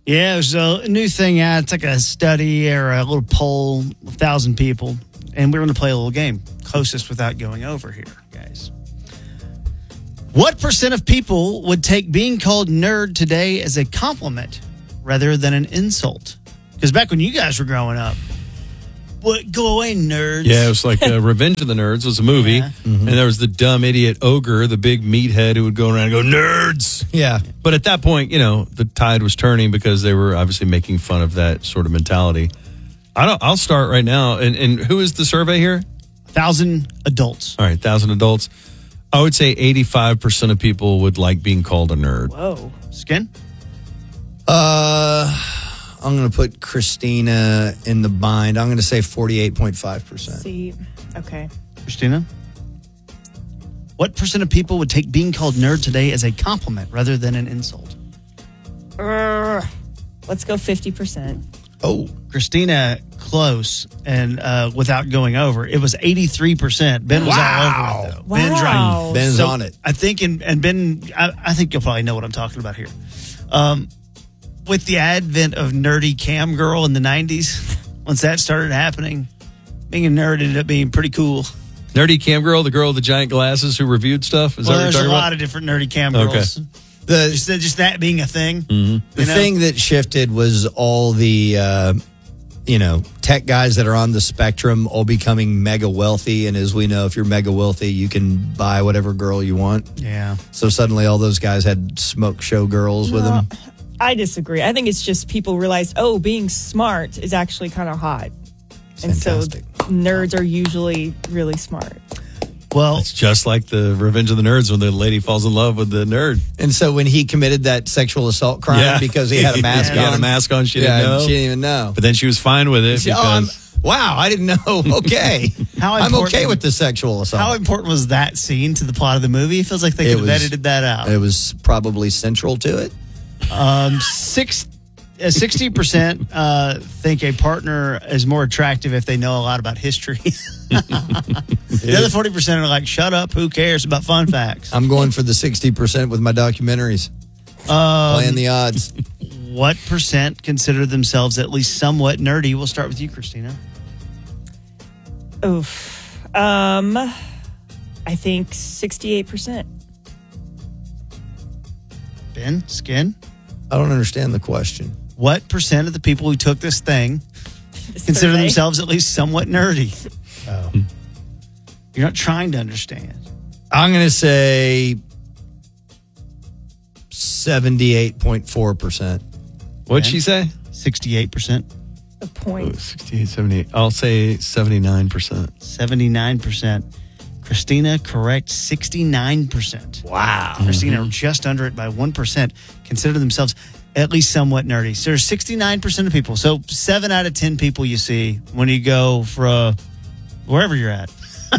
Yeah, it was a new thing. It's like a study or a little poll, 1,000 people. And we're going to play a little game. Closest without going over here, guys. What % of people would take being called nerd today as a compliment rather than an insult? Because back when you guys were growing up, what, go away, nerds. Yeah, it was like Revenge of the Nerds was a movie. Yeah. And there was the dumb idiot ogre, the big meathead who would go around and go, nerds. Yeah. But at that point, the tide was turning because they were obviously making fun of that sort of mentality. I'll start right now. And who is the survey here? 1,000 adults. All right, 1,000 adults. I would say 85% of people would like being called a nerd. Whoa. Skin? I'm going to put Christina in the bind. I'm going to say 48.5%. See, okay. Christina? What % of people would take being called nerd today as a compliment rather than an insult? Let's go 50%. Oh. Christina, close, and without going over, it was 83%. Ben was all over it, though. Wow. Ben's right. Ben's So on it. I think, and Ben, I think you'll probably know what I'm talking about here. With the advent of nerdy cam girl in the 90s, once that started happening, being a nerd ended up being pretty cool. Nerdy cam girl, the girl with the giant glasses who reviewed stuff? Is that what There's you're a talking lot about? of different nerdy cam girls. Okay. Just that being a thing. Mm-hmm. The thing that shifted was all the, tech guys that are on the spectrum all becoming mega wealthy. And as we know, if you're mega wealthy, you can buy whatever girl you want. Yeah. So suddenly all those guys had smoke show girls with them. I disagree. I think it's just people realized, being smart is actually kind of hot. And Fantastic. so nerds are usually really smart. Well, It's just like the Revenge of the Nerds when the lady falls in love with the nerd. And so when he committed that sexual assault crime because he had a mask He on. had a mask on. She didn't know. She didn't even know. But then she was fine with it because... Wow, I didn't know. Okay. How I'm important- okay with the sexual assault. how important was that scene to the plot of the movie? It feels like they It could have was- edited that out. It was probably central to it. 60% think a partner is more attractive if they know a lot about history. The other 40% are like, shut up, who cares about fun facts? I'm going for the 60% with my documentaries. Playing the odds. What % consider themselves at least somewhat nerdy? We'll start with you, Christina. Oof. I think 68%. Ben, Skin? I don't understand the question. What % of the people who took this thing consider Survey. themselves at least somewhat nerdy? Oh. You're not trying to understand. I'm going to say 78.4%. What'd she say? 68%. A point. 68, 78. I'll say 79%. 79%. Christina, correct, 69%. Wow. Christina, just under it by 1%, consider themselves at least somewhat nerdy. So there's 69% of people. So 7 out of 10 people you see when you go for wherever you're at.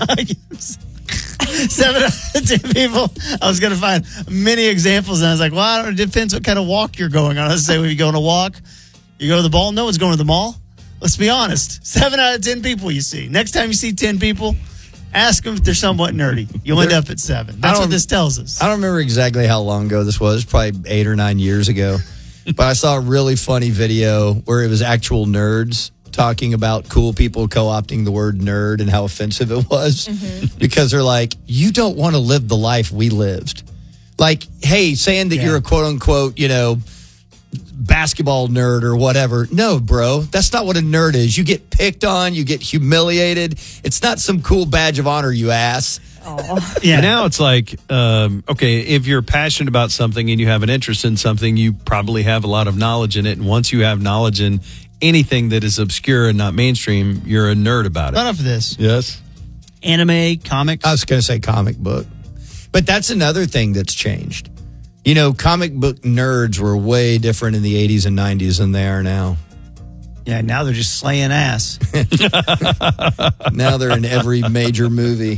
7 out of 10 people. I was going to find many examples, and I was like, well, it depends what kind of walk you're going on. Let's say when you go on a walk, you go to the mall. No one's going to the mall. Let's be honest. 7 out of 10 people you see. Next time you see 10 people, ask them if they're somewhat nerdy. You'll end up at 7. That's what this tells us. I don't remember exactly how long ago this was, probably 8 or 9 years ago. But I saw a really funny video where it was actual nerds talking about cool people co-opting the word nerd and how offensive it was. Because they're like, you don't want to live the life we lived. Like, hey, saying that you're a quote unquote, basketball nerd or whatever. No, bro, that's not what a nerd is. You get picked on, you get humiliated. It's not some cool badge of honor, you ass. Yeah. Now it's like, okay, if you're passionate about something and you have an interest in something, you probably have a lot of knowledge in it. And once you have knowledge in anything that is obscure and not mainstream, you're a nerd about it. Enough of this. Yes. Anime, comics. I was going to say comic book. But that's another thing that's changed. Comic book nerds were way different in the 80s and 90s than they are now. Yeah, now they're just slaying ass. Now they're in every major movie.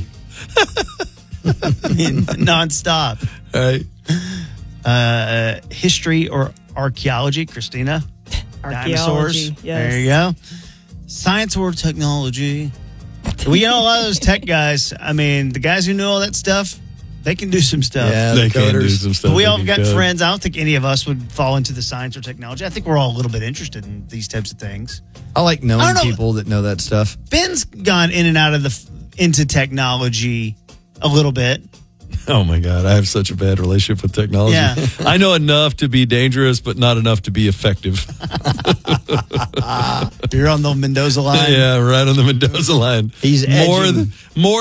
Nonstop. Right. History or archaeology, Christina? Archaeology, Dinosaurs. yes. There you go. Science or technology. We know a lot of those tech guys. I mean, the guys who know all that stuff, They can do some stuff. Yeah, They the can do coders. some stuff. But we They all can got code. friends. I don't think any of us would fall into the science or technology. I think we're all a little bit interested in these types of things. I like I knowing don't know. people that know that stuff. Ben's gone in and out of into technology a little bit. Oh my God, I have such a bad relationship with technology. Yeah. I know enough to be dangerous, but not enough to be effective. You're on the Mendoza line. Yeah, right on the Mendoza line. He's more edging. more